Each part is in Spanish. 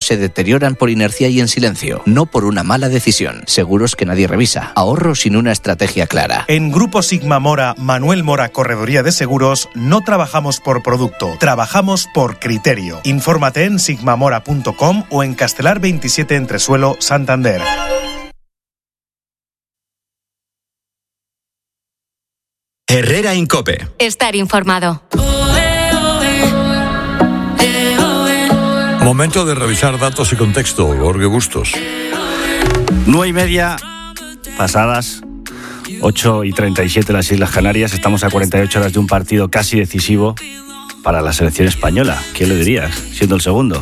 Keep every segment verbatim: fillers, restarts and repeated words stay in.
se deterioran por inercia y en silencio, no por una mala decisión. Seguros que nadie revisa. Ahorro sin una estrategia clara. En Grupo Sigma Mora, Manuel Mora Correduría de Seguros, no trabajamos por producto, trabajamos por criterio. Infórmate en sigmamora punto com o en Castelar veintisiete Entresuelo, Santander. Herrera Incope. Estar informado. Momento de revisar datos y contexto. Jorge Bustos. Nueve y media pasadas, ocho y treinta y siete las Islas Canarias. Estamos a cuarenta y ocho horas de un partido casi decisivo para la selección española. ¿Quién lo diría? Siendo el segundo.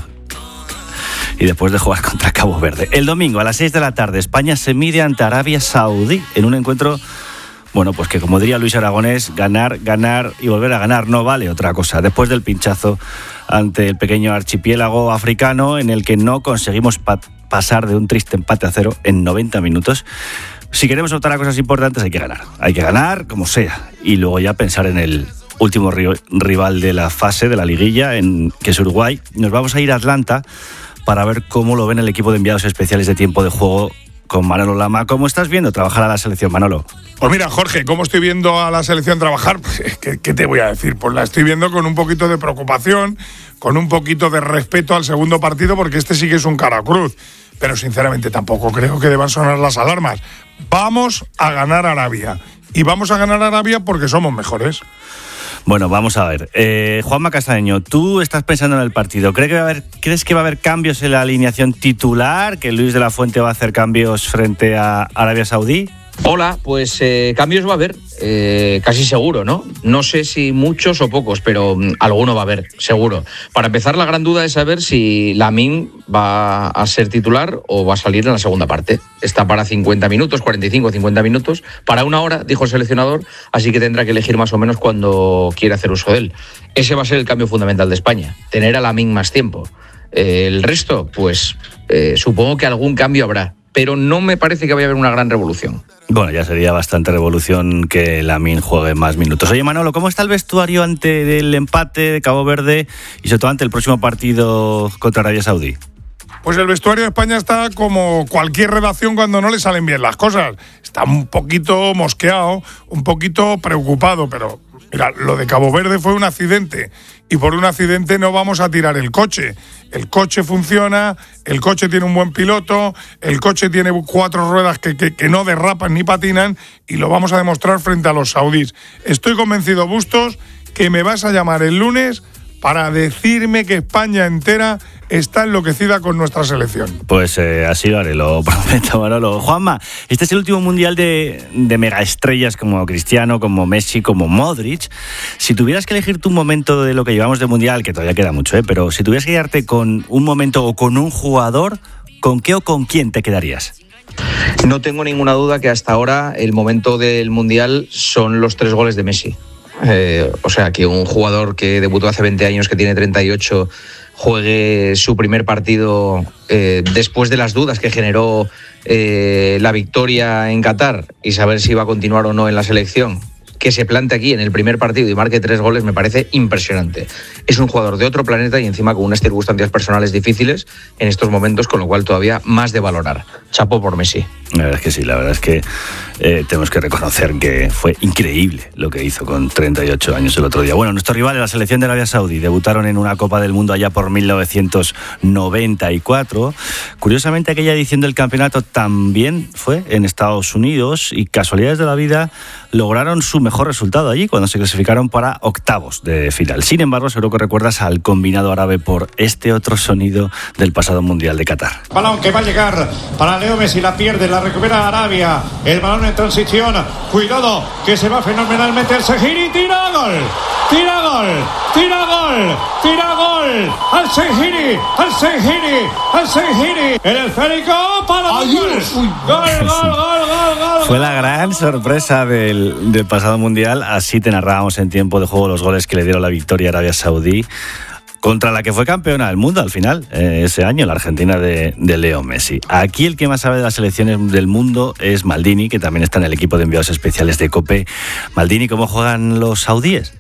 Y después de jugar contra Cabo Verde. El domingo a las seis de la tarde, España se mide ante Arabia Saudí en un encuentro, bueno, pues que como diría Luis Aragonés, ganar, ganar y volver a ganar, no vale otra cosa. Después del pinchazo ante el pequeño archipiélago africano en el que no conseguimos pa- pasar de un triste empate a cero en noventa minutos. Si queremos optar a cosas importantes hay que ganar. Hay que ganar como sea y luego ya pensar en el último ri- rival de la fase de la liguilla, en, que es Uruguay. Nos vamos a ir a Atlanta para ver cómo lo ven el equipo de enviados especiales de tiempo de juego con Manolo Lama. ¿Cómo estás viendo trabajar a la selección, Manolo? Pues mira, Jorge, ¿cómo estoy viendo a la selección trabajar? Pues, ¿qué, ¿Qué te voy a decir? Pues la estoy viendo con un poquito de preocupación, con un poquito de respeto al segundo partido, porque este sí que es un cara cruz. Pero sinceramente tampoco creo que deban sonar las alarmas. Vamos a ganar a Arabia. Y vamos a ganar a Arabia porque somos mejores. Bueno, vamos a ver. Eh, Juanma Castaño, tú estás pensando en el partido. ¿Crees que va a haber, ¿Crees que va a haber cambios en la alineación titular? ¿Que Luis de la Fuente va a hacer cambios frente a Arabia Saudí? Hola, pues eh, cambios va a haber, eh, casi seguro, ¿no? No sé si muchos o pocos, pero mm, alguno va a haber, seguro. Para empezar, la gran duda es saber si Lamine va a ser titular o va a salir en la segunda parte. Está para cincuenta minutos, cuarenta y cinco, cincuenta minutos, para una hora, dijo el seleccionador, así que tendrá que elegir más o menos cuando quiera hacer uso de él. Ese va a ser el cambio fundamental de España, tener a Lamine más tiempo. Eh, el resto, pues eh, supongo que algún cambio habrá, pero no me parece que vaya a haber una gran revolución. Bueno, ya sería bastante revolución que Lamine juegue más minutos. Oye, Manolo, ¿cómo está el vestuario ante el empate de Cabo Verde y sobre todo ante el próximo partido contra Arabia Saudí? Pues el vestuario de España está como cualquier redacción cuando no le salen bien las cosas. Está un poquito mosqueado, un poquito preocupado, pero mira, lo de Cabo Verde fue un accidente y por un accidente no vamos a tirar el coche. El coche funciona, el coche tiene un buen piloto, el coche tiene cuatro ruedas que, que, que no derrapan ni patinan y lo vamos a demostrar frente a los saudíes. Estoy convencido, Bustos, que me vas a llamar el lunes para decirme que España entera está enloquecida con nuestra selección. Pues eh, así lo haré, lo prometo, Manolo. Juanma, este es el último mundial de, de megaestrellas como Cristiano, como Messi, como Modric. Si tuvieras que elegir tu momento de lo que llevamos de mundial, que todavía queda mucho, ¿eh? Pero si tuvieras que quedarte con un momento o con un jugador, ¿con qué o con quién te quedarías? No tengo ninguna duda que hasta ahora el momento del Mundial son los tres goles de Messi. Eh, o sea, que un jugador que debutó hace veinte años, que tiene treinta y ocho, juegue su primer partido eh, después de las dudas que generó eh, la victoria en Qatar y saber si va a continuar o no en la selección, que se plante aquí en el primer partido y marque tres goles, me parece impresionante. Es un jugador de otro planeta y encima con unas circunstancias personales difíciles en estos momentos, con lo cual todavía más de valorar. Chapo por Messi. La verdad es que sí, la verdad es que eh, tenemos que reconocer que fue increíble lo que hizo con treinta y ocho años el otro día. Bueno, nuestros rivales, la selección de Arabia Saudí, debutaron en una Copa del Mundo allá por mil novecientos noventa y cuatro. Curiosamente, aquella edición del campeonato también fue en Estados Unidos y, casualidades de la vida, lograron su mejor resultado allí cuando se clasificaron para octavos de final. Sin embargo, seguro que recuerdas al combinado árabe por este otro sonido del pasado Mundial de Qatar. Balón que va a llegar para Leo Messi, la pierde, la recupera Arabia, el balón en transición, cuidado, que se va fenomenalmente el Sejiri, tira gol, tira gol, tira gol, tira gol, al Sejiri, al Sejiri, al Sejiri, en el esférico, para gol, gol, gol, gol, gol, gol. Fue la gran sorpresa del, del pasado Mundial, así te narrábamos en tiempo de juego los goles que le dieron la victoria a Arabia Saudí, contra la que fue campeona del mundo al final, eh, ese año, la Argentina de, de Leo Messi. Aquí el que más sabe de las selecciones del mundo es Maldini, que también está en el equipo de enviados especiales de COPE. Maldini, ¿cómo juegan los saudíes?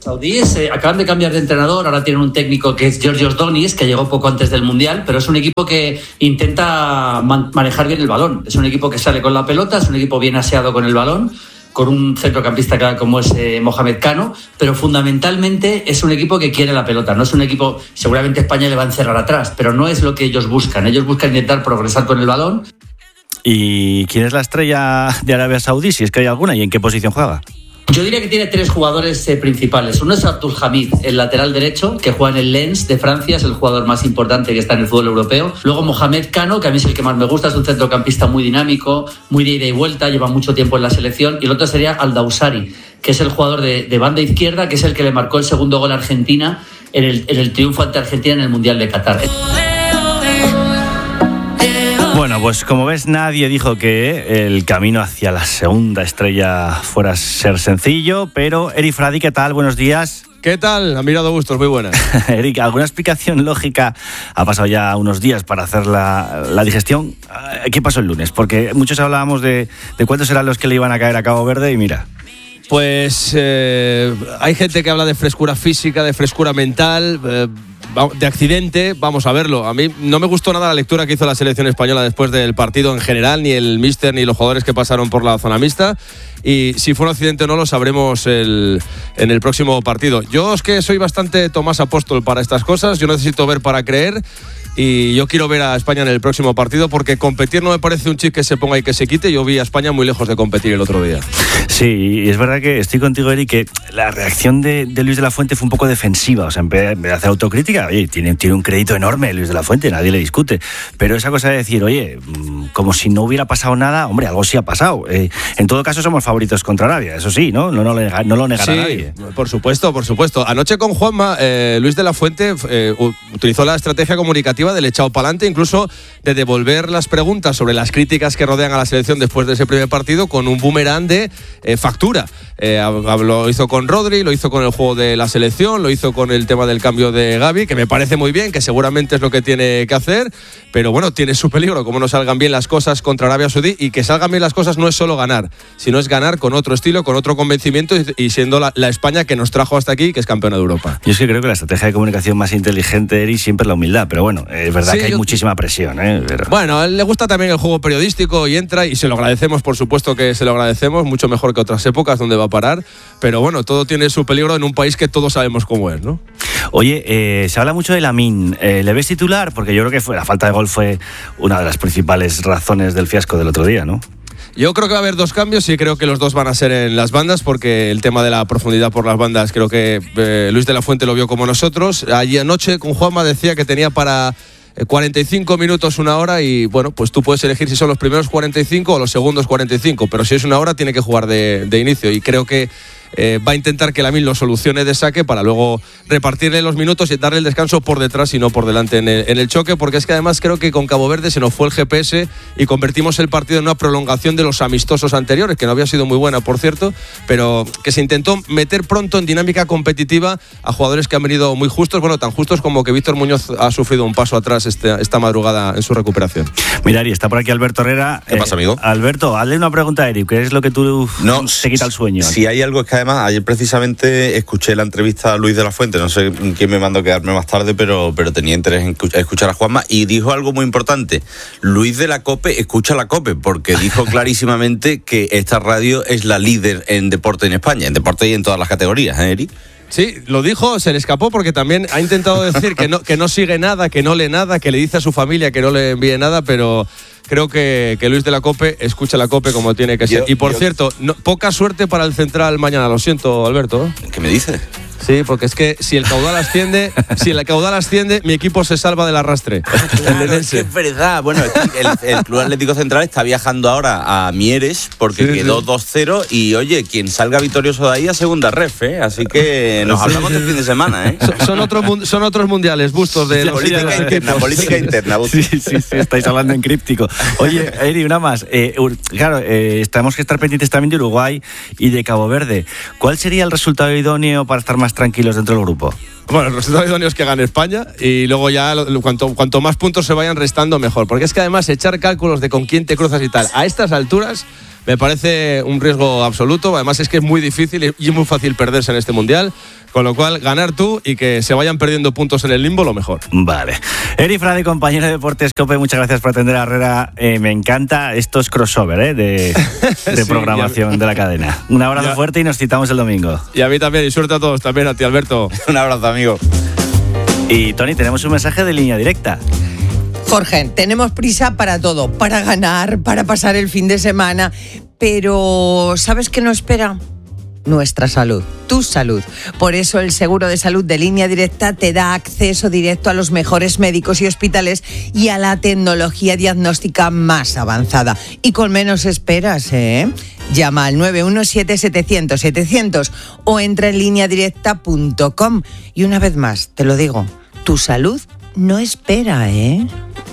Saudíes eh, acaban de cambiar de entrenador, ahora tienen un técnico que es Georgios Donis, que llegó poco antes del Mundial, pero es un equipo que intenta man- manejar bien el balón. Es un equipo que sale con la pelota, es un equipo bien aseado con el balón, con un centrocampista claro como es eh, Mohamed Kano, pero fundamentalmente es un equipo que quiere la pelota. No es un equipo, seguramente España le va a encerrar atrás, pero no es lo que ellos buscan. Ellos buscan intentar progresar con el balón. ¿Y quién es la estrella de Arabia Saudí, si es que hay alguna, y en qué posición juega? Yo diría que tiene tres jugadores eh, principales. Uno es Abdul Hamid, el lateral derecho, que juega en el Lens de Francia, es el jugador más importante que está en el fútbol europeo. Luego Mohamed Kano, que a mí es el que más me gusta, es un centrocampista muy dinámico, muy de ida y vuelta, lleva mucho tiempo en la selección. Y el otro sería Al-Dawsari, que es el jugador de, de banda izquierda, que es el que le marcó el segundo gol a Argentina en el, en el triunfo ante Argentina en el Mundial de Qatar. Bueno, pues como ves, nadie dijo que el camino hacia la segunda estrella fuera a ser sencillo, pero Eric Fradi, ¿qué tal? Buenos días. ¿Qué tal? Admirado Bustos, muy buenas. Eric, ¿alguna explicación lógica? Ha pasado ya unos días para hacer la, la digestión. ¿Qué pasó el lunes? Porque muchos hablábamos de, de cuántos eran los que le iban a caer a Cabo Verde y mira... Pues eh, hay gente que habla de frescura física, de frescura mental, eh, de accidente, vamos a verlo. A mí no me gustó nada la lectura que hizo la selección española después del partido en general, ni el míster ni los jugadores que pasaron por la zona mixta. Y si fue un accidente o no lo sabremos el, en el próximo partido. Yo es que soy bastante Tomás Apóstol para estas cosas, yo necesito ver para creer. Y yo quiero ver a España en el próximo partido porque competir no me parece un chip que se ponga y que se quite. Yo vi a España muy lejos de competir el otro día. Sí, y es verdad que estoy contigo, Eric, que la reacción de, de Luis de la Fuente fue un poco defensiva. O sea, en vez de hacer autocrítica, oye, tiene, tiene un crédito enorme Luis de la Fuente, nadie le discute. Pero esa cosa de decir, oye, como si no hubiera pasado nada, hombre, algo sí ha pasado. Eh, en todo caso, somos favoritos contra Arabia, eso sí, ¿no? No, no, no, no lo negará sí, nadie. Por supuesto, por supuesto. Anoche con Juanma, eh, Luis de la Fuente eh, utilizó la estrategia comunicativa del echado pa'lante, incluso de devolver las preguntas sobre las críticas que rodean a la selección después de ese primer partido con un boomerang de eh, factura. Eh, lo hizo con Rodri, lo hizo con el juego de la selección, lo hizo con el tema del cambio de Gavi, que me parece muy bien, que seguramente es lo que tiene que hacer, pero bueno, tiene su peligro, como no salgan bien las cosas contra Arabia Saudí, y que salgan bien las cosas no es solo ganar, sino es ganar con otro estilo, con otro convencimiento y, y siendo la, la España que nos trajo hasta aquí, que es campeona de Europa. Yo es que creo que la estrategia de comunicación más inteligente, Eri, siempre es la humildad, pero bueno, es verdad sí, que hay yo... muchísima presión, ¿eh? Pero... Bueno, a él le gusta también el juego periodístico y entra, y se lo agradecemos, por supuesto que se lo agradecemos, mucho mejor que otras épocas donde va a parar, pero bueno, todo tiene su peligro en un país que todos sabemos cómo es, ¿no? Oye, eh, se habla mucho de Lamine, eh, ¿le ves titular? Porque yo creo que fue, la falta de gol fue una de las principales razones del fiasco del otro día, ¿no? Yo creo que va a haber dos cambios y creo que los dos van a ser en las bandas, porque el tema de la profundidad por las bandas creo que eh, Luis de la Fuente lo vio como nosotros. Ayer anoche con Juanma decía que tenía para cuarenta y cinco minutos, una hora, y bueno, pues tú puedes elegir si son los primeros cuarenta y cinco o los segundos cuarenta y cinco, pero si es una hora tiene que jugar de, de inicio, y creo que Eh, va a intentar que Lamine lo solucione de saque para luego repartirle los minutos y darle el descanso por detrás y no por delante en el, en el choque, porque es que además creo que con Cabo Verde se nos fue el G P S y convertimos el partido en una prolongación de los amistosos anteriores, que no había sido muy buena, por cierto, pero que se intentó meter pronto en dinámica competitiva a jugadores que han venido muy justos, bueno, tan justos como que Víctor Muñoz ha sufrido un paso atrás este, esta madrugada en su recuperación. Mira, y está por aquí Alberto Herrera. ¿Qué eh, pasa, amigo? Alberto, hazle una pregunta a Eric, ¿qué es lo que tú no, te quita el sueño? Si hay algo, es que además ayer precisamente escuché la entrevista a Luis de la Fuente, no sé quién me mandó a quedarme más tarde, pero, pero tenía interés en escuchar a Juanma, y dijo algo muy importante. Luis de la COPE escucha la COPE, porque dijo clarísimamente que esta radio es la líder en deporte en España, en deporte y en todas las categorías, ¿eh, Eric? Sí, lo dijo, se le escapó porque también ha intentado decir que no, que no sigue nada, que no lee nada, que le dice a su familia que no le envíe nada, pero creo que, que Luis de la COPE escucha la COPE como tiene que ser. Yo, y por yo... cierto, no, poca suerte para el Central mañana, lo siento, Alberto. ¿Qué me dices? Sí, porque es que si el caudal asciende, si el caudal asciende, mi equipo se salva del arrastre. Claro, es que es verdad. Bueno, el, el Club Atlético Central está viajando ahora a Mieres porque sí, quedó sí. dos cero y oye, quien salga victorioso de ahí a segunda ref, ¿eh? Así que nos sí, hablamos sí. del fin de semana, ¿eh? Son, son, otros, son otros mundiales, Bustos de sí, los política interna, equipos. política interna. Sí, sí, sí, estáis hablando en críptico. Oye, Eri, una más. Eh, claro, eh, tenemos que estar pendientes también de Uruguay y de Cabo Verde. ¿Cuál sería el resultado idóneo para estar más tranquilos dentro del grupo? Bueno, el resultado idóneo es que gane España y luego ya cuanto, cuanto más puntos se vayan restando mejor, porque es que además echar cálculos de con quién te cruzas y tal a estas alturas me parece un riesgo absoluto. Además es que es muy difícil y es muy fácil perderse en este Mundial. Con lo cual, ganar tú y que se vayan perdiendo puntos en el limbo, lo mejor. Vale. Eri Frade, compañero de Deportes COPE, muchas gracias por atender a Herrera. Eh, me encanta estos crossover ¿eh? de, de sí, programación ya... de la cadena. Un abrazo ya. fuerte y nos citamos el domingo. Y a mí también, y suerte a todos también, a ti, Alberto. Un abrazo, amigo. Y Tony, tenemos un mensaje de línea directa. Jorge, tenemos prisa para todo, para ganar, para pasar el fin de semana, pero ¿sabes qué nos espera? Nuestra salud, tu salud. Por eso el seguro de salud de Línea Directa te da acceso directo a los mejores médicos y hospitales y a la tecnología diagnóstica más avanzada. Y con menos esperas, ¿eh? Llama al nueve uno siete, setecientos, setecientos o entra en línea directa punto com. Y una vez más, te lo digo, tu salud no espera, ¿eh?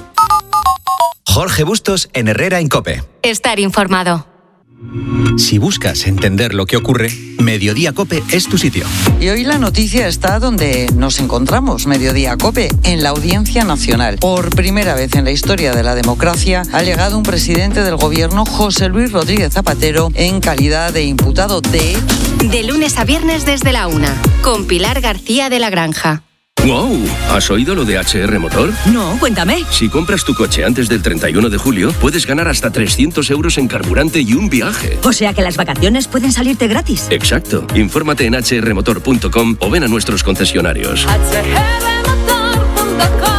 Jorge Bustos en Herrera en COPE. Estar informado. Si buscas entender lo que ocurre, Mediodía COPE es tu sitio. Y hoy la noticia está donde nos encontramos, Mediodía COPE, en la Audiencia Nacional. Por primera vez en la historia de la democracia ha llegado un presidente del gobierno, José Luis Rodríguez Zapatero, en calidad de imputado de... De lunes a viernes desde la una, con Pilar García de la Granja. ¡Wow! ¿Has oído lo de H R Motor? No, cuéntame. Si compras tu coche antes del treinta y uno de julio, puedes ganar hasta trescientos euros en carburante y un viaje. O sea que las vacaciones pueden salirte gratis. Exacto. Infórmate en hache erre motor punto com o ven a nuestros concesionarios. hache erre motor punto com.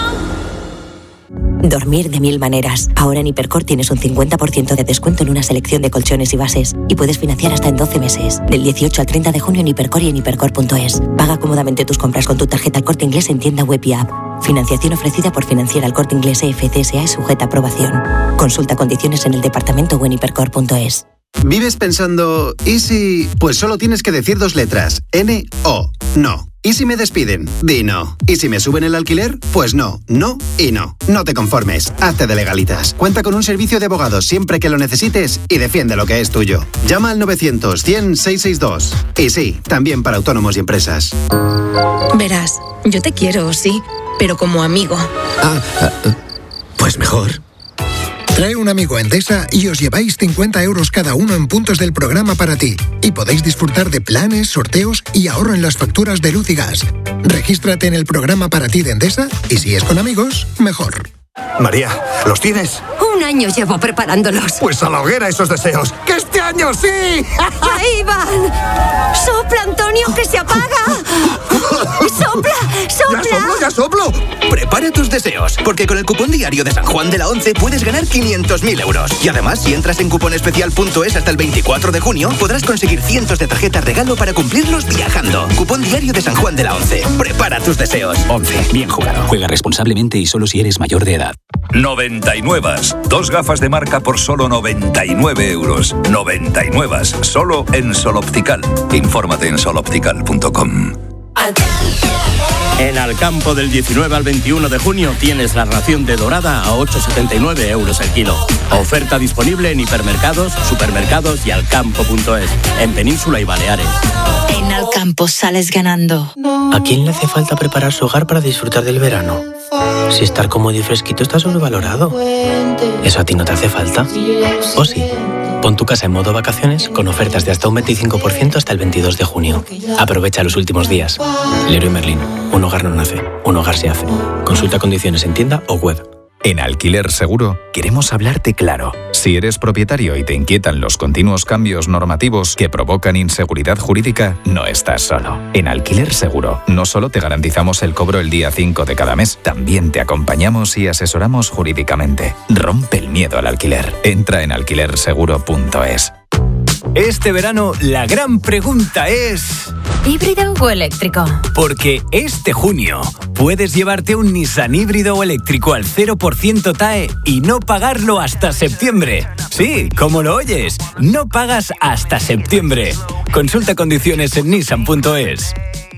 Dormir de mil maneras. Ahora en Hipercor tienes un cincuenta por ciento de descuento en una selección de colchones y bases. Y puedes financiar hasta en doce meses. Del dieciocho al treinta de junio en Hipercor y en hipercor punto es. Paga cómodamente tus compras con tu tarjeta El Corte Inglés en tienda web y app. Financiación ofrecida por Financiera El Corte Inglés E F C S A y sujeta a aprobación. Consulta condiciones en el departamento o en hipercor punto es. ¿Vives pensando, ¿y si...? Pues solo tienes que decir dos letras, N O, no. ¿Y si me despiden? Di no. ¿Y si me suben el alquiler? Pues no, no y no. No te conformes, hazte de legalitas. Cuenta con un servicio de abogados siempre que lo necesites y defiende lo que es tuyo. Llama al novecientos, cien, seiscientos sesenta y dos. Y sí, también para autónomos y empresas. Verás, yo te quiero, sí, pero como amigo. Ah, uh, pues mejor. Trae un amigo a Endesa y os lleváis cincuenta euros cada uno en puntos del programa para ti. Y podéis disfrutar de planes, sorteos y ahorro en las facturas de luz y gas. Regístrate en el programa para ti de Endesa y si es con amigos, mejor. María, ¿los tienes? Un año llevo preparándolos. Pues a la hoguera esos deseos. ¡Que este año sí! ¡Ahí van! ¡Sopla, Antonio, que se apaga! ¡Sopla, sopla! ¡Ya soplo, ya soplo! Prepara tus deseos, porque con el cupón diario de San Juan de la Once puedes ganar quinientos mil euros. Y además, si entras en cuponespecial punto es hasta el veinticuatro de junio, podrás conseguir cientos de tarjetas regalo para cumplirlos viajando. Cupón diario de San Juan de la Once. Prepara tus deseos. Once, bien jugado. Juega responsablemente y solo si eres mayor de edad. noventa y nueve. Dos gafas de marca por solo noventa y nueve euros. noventa y nueve. Solo en Sol Optical. Infórmate en sol optical punto com. En Alcampo del diecinueve al veintiuno de junio tienes la ración de dorada a ocho setenta y nueve euros el kilo. Oferta disponible en hipermercados, supermercados y alcampo punto es, en Península y Baleares. En Alcampo sales ganando. ¿A quién le hace falta preparar su hogar para disfrutar del verano? Si estar cómodo y fresquito está sobrevalorado. ¿Eso a ti no te hace falta? ¿O sí? Pon tu casa en modo vacaciones con ofertas de hasta un veinticinco por ciento hasta el veintidós de junio. Aprovecha los últimos días. Leroy Merlin. Un hogar no nace, un hogar se hace. Consulta condiciones en tienda o web. En Alquiler Seguro queremos hablarte claro. Si eres propietario y te inquietan los continuos cambios normativos que provocan inseguridad jurídica, no estás solo. En Alquiler Seguro no solo te garantizamos el cobro el día cinco de cada mes, también te acompañamos y asesoramos jurídicamente. Rompe el miedo al alquiler. Entra en alquiler seguro punto es. Este verano la gran pregunta es... ¿híbrido o eléctrico? Porque este junio puedes llevarte un Nissan híbrido o eléctrico al cero por ciento T A E y no pagarlo hasta septiembre. Sí, como lo oyes, no pagas hasta septiembre. Consulta condiciones en nissan punto es.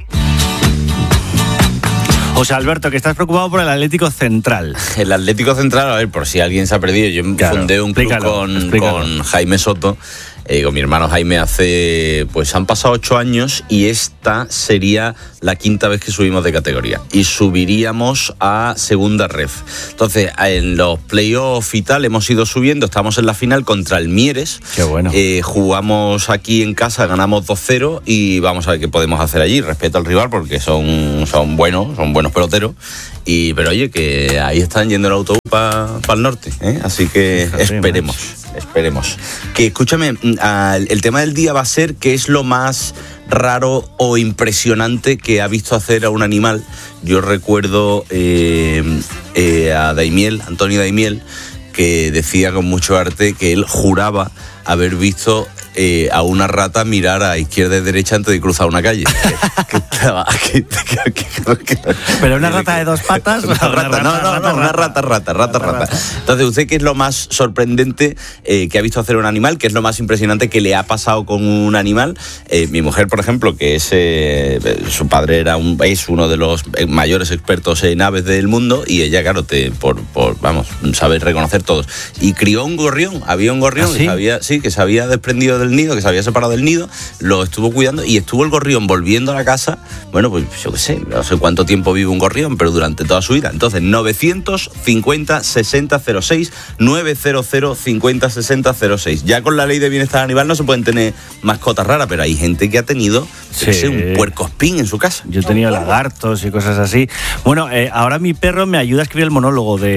José Alberto, que estás preocupado por el Atlético Central. El Atlético Central, a ver, por si alguien se ha perdido, yo claro, fundé un club con, con Jaime Soto. eh, con mi hermano Jaime hace, pues han pasado ocho años y esta sería la quinta vez que subimos de categoría y subiríamos a segunda ref. Entonces, en los playoffs y tal hemos ido subiendo, estamos en la final contra el Mieres. Qué bueno. Eh, jugamos aquí en casa, ganamos dos cero y vamos a ver qué podemos hacer allí. Respeto al rival porque son, son buenos, son buenos peloteros. Y, pero oye, que ahí están yendo el autobús para pa el norte, ¿eh? Así que Fíjate, esperemos, macho. esperemos. Que escúchame, el tema del día va a ser qué es lo más raro o impresionante que ha visto hacer a un animal. Yo recuerdo eh, eh, a Daimiel, Antonio Daimiel, que decía con mucho arte que él juraba haber visto eh, a una rata mirar a izquierda y derecha antes de cruzar una calle. que, que, que, que, que, ¿Pero una rata de dos patas? Una rata, rata, no, no, no, una rata, rata, rata, rata, rata. Entonces, ¿usted qué es lo más sorprendente eh, que ha visto hacer un animal? ¿Qué es lo más impresionante que le ha pasado con un animal? Eh, mi mujer, por ejemplo, que es eh, su padre era un, es uno de los mayores expertos en aves del mundo y ella, claro, te, por, por vamos, sabe reconocer todos. Y crió un gorrión, había un gorrión ¿Ah, sí? que se había, sí, que se había desprendido del nido, que se había separado del nido, lo estuvo cuidando y estuvo el gorrión volviendo a la casa, bueno, pues yo qué sé, no sé cuánto tiempo vive un gorrión, pero durante toda su vida. Entonces, novecientos cincuenta sesenta cero seis, novecientos cincuenta sesenta cero seis. Ya con la ley de bienestar animal no se pueden tener mascotas raras, pero hay gente que ha tenido, sí. yo sé, un puercoespín en su casa. Yo he tenido lagartos y cosas así. Bueno, eh, ahora mi perro me ayuda a escribir el monólogo de,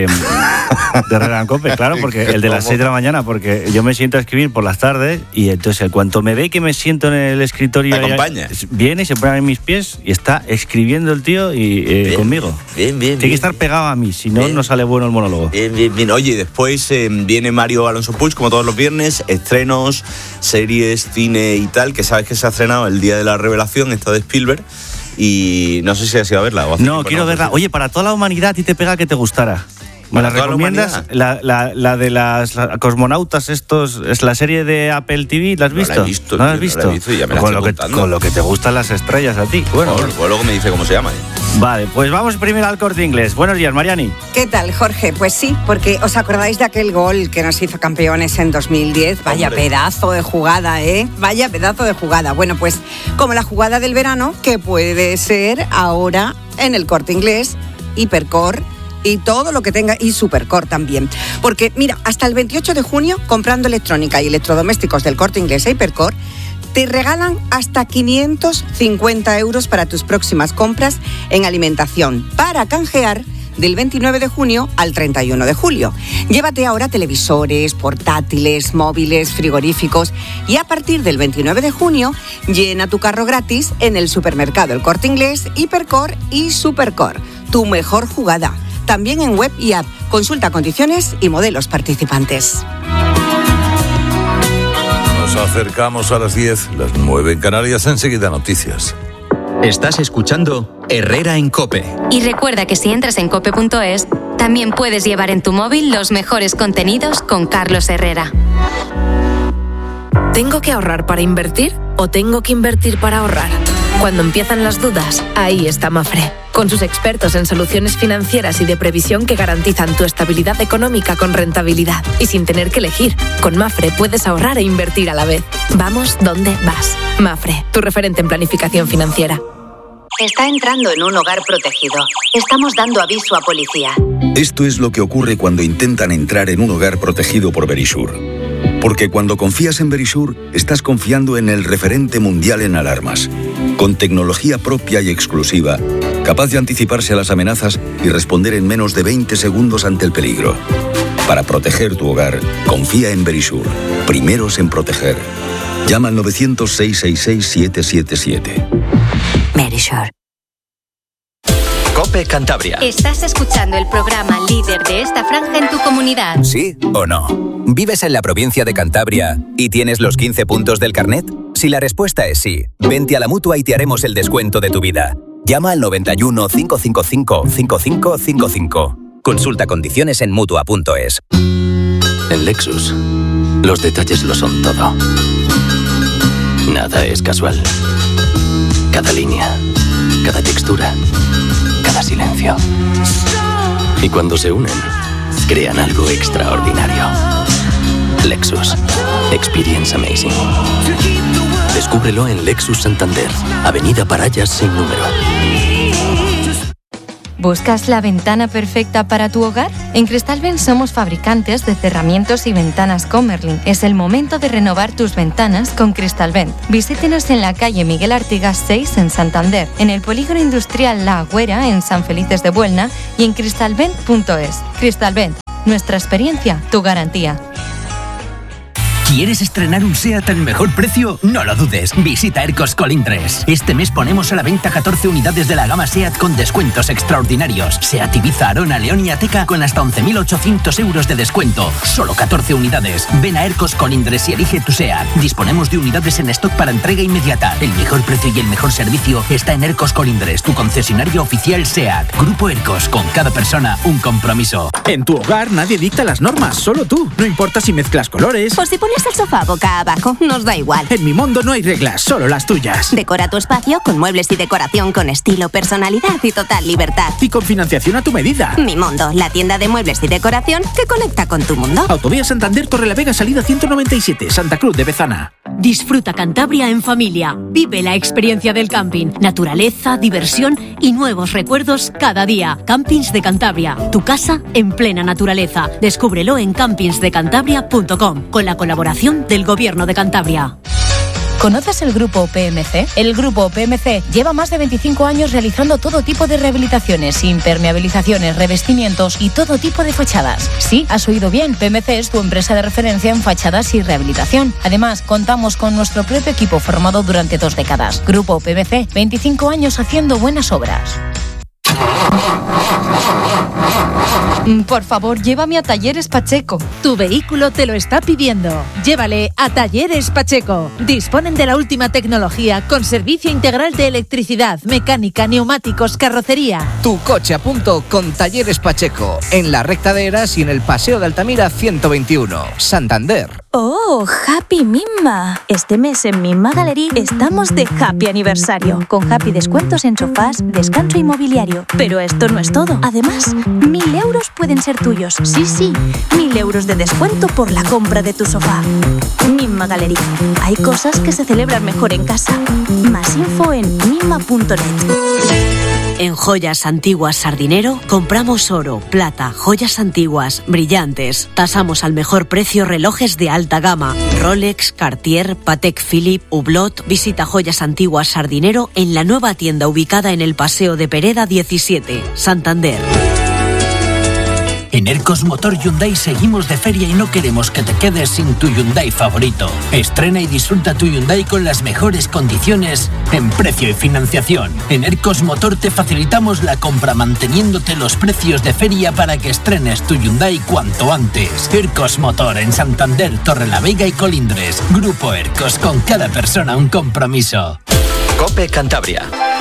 de Herrera en Cope, claro, porque el de las seis de la mañana, porque yo me siento a escribir por las tardes y entonces en cuanto me ve que me siento en el escritorio, ¿te acompaña? Viene y se pone en mis pies y está escribiendo el tío y eh, bien, conmigo. Bien, bien, Tiene bien, que estar pegado a mí, si no, no sale bueno el monólogo. Bien, bien, bien. Oye, después eh, viene Mario Alonso Puig, como todos los viernes, estrenos, series, cine y tal, que sabes que se ha estrenado el día de la revelación, esta de Spielberg, y no sé si has ido a verla. O no, quiero no, verla. Oye, para toda la humanidad, ¿a ti te pega que te gustara? ¿Me la recomiendas? La, la, la de las la cosmonautas, estos, es la serie de Apple T V, ¿la has visto? No la he visto. ¿No la has visto? No la he visto y ya me la con, estoy lo que, contando. con lo que te gustan las estrellas a ti. Bueno, bueno, pues luego me dice cómo se llama. ¿eh? Vale, pues vamos primero al Corte Inglés. Buenos días, Mariani. ¿Qué tal, Jorge? Pues sí, porque ¿os acordáis de aquel gol que nos hizo campeones en dos mil diez? Vaya Hombre. pedazo de jugada, ¿eh? Vaya pedazo de jugada. Bueno, pues como la jugada del verano, que puede ser ahora en el Corte Inglés, Hipercor y todo lo que tenga, y Supercor también. Porque, mira, hasta el veintiocho de junio, comprando electrónica y electrodomésticos del Corte Inglés e Hipercor, te regalan hasta quinientos cincuenta euros para tus próximas compras en alimentación, para canjear del veintinueve de junio al treinta y uno de julio. Llévate ahora televisores, portátiles, móviles, frigoríficos y a partir del veintinueve de junio llena tu carro gratis en el supermercado El Corte Inglés, Hipercor y Supercor. Tu mejor jugada. También en web y app. Consulta condiciones y modelos participantes. Nos acercamos a las diez, las nueve en Canarias, enseguida noticias. Estás escuchando Herrera en Cope. Y recuerda que si entras en cope punto es, también puedes llevar en tu móvil los mejores contenidos con Carlos Herrera. ¿Tengo que ahorrar para invertir o tengo que invertir para ahorrar? Cuando empiezan las dudas, ahí está Mafre, con sus expertos en soluciones financieras y de previsión que garantizan tu estabilidad económica con rentabilidad y sin tener que elegir. Con Mafre puedes ahorrar e invertir a la vez. Vamos donde vas. Mafre, tu referente en planificación financiera. Está entrando en un hogar protegido. Estamos dando aviso a policía. Esto es lo que ocurre cuando intentan entrar en un hogar protegido por Verisure. Porque cuando confías en Verisure, estás confiando en el referente mundial en alarmas. Con tecnología propia y exclusiva, capaz de anticiparse a las amenazas y responder en menos de veinte segundos ante el peligro. Para proteger tu hogar, confía en Verisure. Primeros en proteger. Llama al novecientos, seiscientos sesenta y seis, siete siete siete. Verisure. Cope Cantabria. ¿Estás escuchando el programa líder de esta franja en tu comunidad? ¿Sí o no? ¿Vives en la provincia de Cantabria y tienes los quince puntos del carnet? Si la respuesta es sí, vente a la Mutua y te haremos el descuento de tu vida. Llama al noventa y uno, cinco cinco cinco, cinco cinco cinco cinco. Consulta condiciones en Mutua punto es. En Lexus, los detalles lo son todo. Nada es casual. Cada línea, cada textura, cada silencio. Y cuando se unen, crean algo extraordinario. Lexus. Experience amazing. Descúbrelo en Lexus Santander, Avenida Parayas sin número. ¿Buscas la ventana perfecta para tu hogar? En Cristalvent somos fabricantes de cerramientos y ventanas Comerlin. Es el momento de renovar tus ventanas con Cristalvent. Visítenos en la calle Miguel Artigas seis en Santander, en el polígono industrial La Agüera en San Felices de Buelna y en cristalvent punto es. Cristalvent, nuestra experiencia, tu garantía. ¿Quieres estrenar un SEAT al mejor precio? No lo dudes. Visita Ercos Colindres. Este mes ponemos a la venta catorce unidades de la gama SEAT con descuentos extraordinarios. SEAT Ibiza, Arona, León y Ateca con hasta once mil ochocientos euros de descuento. Solo catorce unidades. Ven a Ercos Colindres y elige tu SEAT. Disponemos de unidades en stock para entrega inmediata. El mejor precio y el mejor servicio está en Ercos Colindres, tu concesionario oficial SEAT. Grupo Ercos, con cada persona un compromiso. En tu hogar nadie dicta las normas, solo tú. No importa si mezclas colores. O si pones el sofá boca abajo, nos da igual. En Mi Mondo no hay reglas, solo las tuyas. Decora tu espacio con muebles y decoración con estilo, personalidad y total libertad. Y con financiación a tu medida. Mi Mondo, la tienda de muebles y decoración que conecta con tu mundo. Autovía Santander, Torrelavega, salida ciento noventa y siete, Santa Cruz de Bezana. Disfruta Cantabria en familia. Vive la experiencia del camping. Naturaleza, diversión y nuevos recuerdos cada día. Campings de Cantabria, tu casa en plena naturaleza. Descúbrelo en campings de cantabria punto com con la colaboración del Gobierno de Cantabria. ¿Conoces el Grupo P M C? El Grupo P M C lleva más de veinticinco años realizando todo tipo de rehabilitaciones, impermeabilizaciones, revestimientos y todo tipo de fachadas. Sí, has oído bien, P M C es tu empresa de referencia en fachadas y rehabilitación. Además, contamos con nuestro propio equipo formado durante dos décadas. Grupo P M C, veinticinco años haciendo buenas obras. Por favor, llévame a Talleres Pacheco. Tu vehículo te lo está pidiendo. Llévale a Talleres Pacheco. Disponen de la última tecnología con servicio integral de electricidad, mecánica, neumáticos, carrocería. Tu coche a punto con Talleres Pacheco. En la recta de Eras y en el Paseo de Altamira ciento veintiuno, Santander. ¡Oh, Happy Mimma! Este mes en Mimma Gallery estamos de Happy Aniversario, con Happy descuentos en sofás, descanso inmobiliario. Pero esto no es todo. Además, mil euros pueden ser tuyos. Sí, sí, mil euros de descuento por la compra de tu sofá. Mimma Gallery. Hay cosas que se celebran mejor en casa. Más info en mimma punto net. En Joyas Antiguas Sardinero compramos oro, plata, joyas antiguas, brillantes. Tasamos al mejor precio relojes de alta gama. Rolex, Cartier, Patek Philippe, Hublot. Visita Joyas Antiguas Sardinero en la nueva tienda ubicada en el Paseo de Pereda diecisiete, Santander. En Ercos Motor Hyundai seguimos de feria y no queremos que te quedes sin tu Hyundai favorito. Estrena y disfruta tu Hyundai con las mejores condiciones en precio y financiación. En Ercos Motor te facilitamos la compra manteniéndote los precios de feria para que estrenes tu Hyundai cuanto antes. Ercos Motor en Santander, Torrelavega y Colindres. Grupo Ercos, con cada persona un compromiso. COPE Cantabria.